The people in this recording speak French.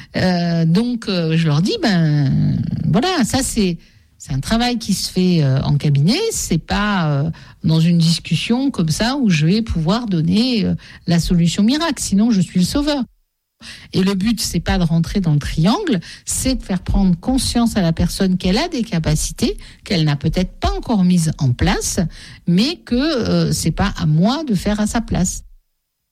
Donc, je leur dis, voilà, ça c'est un travail qui se fait en cabinet. C'est pas dans une discussion comme ça où je vais pouvoir donner la solution miracle. Sinon, je suis le sauveur. Et le but, c'est pas de rentrer dans le triangle, c'est de faire prendre conscience à la personne qu'elle a des capacités, qu'elle n'a peut-être pas encore mises en place, mais que c'est pas à moi de faire à sa place.